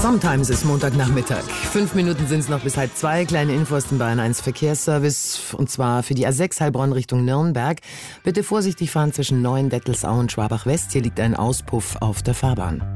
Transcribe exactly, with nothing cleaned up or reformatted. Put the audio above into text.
Sometimes ist Montagnachmittag. Fünf Minuten sind es noch bis halb zwei. Kleine Infos im Bayern eins Verkehrsservice. Und zwar für die A sechs Heilbronn Richtung Nürnberg. Bitte vorsichtig fahren zwischen Neuendettelsau und Schwabach West. Hier liegt ein Auspuff auf der Fahrbahn.